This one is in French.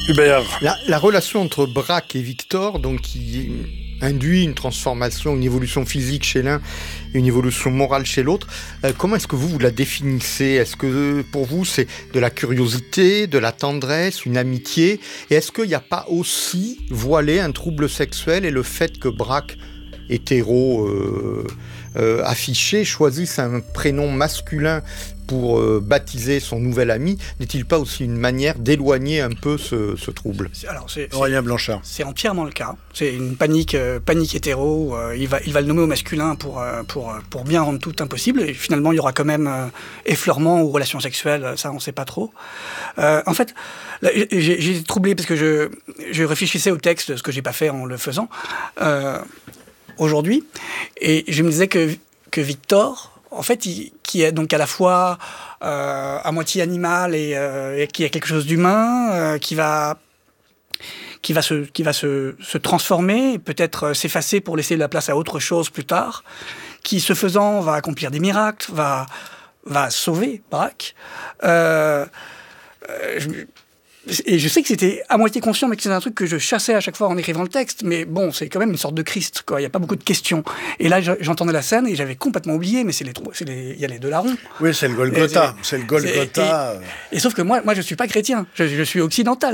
Hubert. La relation entre Braque et Victor, donc qui induit une transformation, une évolution physique chez l'un et une évolution morale chez l'autre, comment est-ce que vous la définissez ? Est-ce que pour vous c'est de la curiosité, de la tendresse, une amitié ? Et est-ce qu'il n'y a pas aussi voilé un trouble sexuel et le fait que Braque, hétéro affiché, choisisse un prénom masculin pour baptiser son nouvel ami, n'est-il pas aussi une manière d'éloigner un peu ce trouble ? Aurélien Blanchard. C'est entièrement le cas. C'est une panique hétéro. Il va le nommer au masculin pour bien rendre tout impossible. Et finalement, il y aura quand même effleurement ou relation sexuelle. Ça, on ne sait pas trop. En fait, là, j'ai été troublé parce que je réfléchissais au texte, ce que je n'ai pas fait en le faisant aujourd'hui. Et je me disais que Victor, en fait, qui est donc à la fois à moitié animal et qui a quelque chose d'humain, qui va se transformer, peut-être s'effacer pour laisser la place à autre chose plus tard, qui, ce faisant, va accomplir des miracles, va sauver Braque. Et je sais que c'était à moitié conscient, mais que c'est un truc que je chassais à chaque fois en écrivant le texte. Mais bon, c'est quand même une sorte de Christ, quoi. Il n'y a pas beaucoup de questions. Et là, j'entendais la scène et j'avais complètement oublié, mais il y a les deux larrons. Oui, c'est le Golgotha. C'est le Golgotha. Et sauf que moi, je ne suis pas chrétien. Je suis occidental.